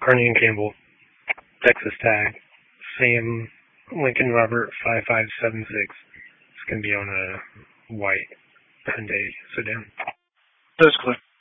Carney and Campbell, Texas tag, Sam Lincoln Robert 5576. It's going to be on a white Hyundai sedan. That's clear.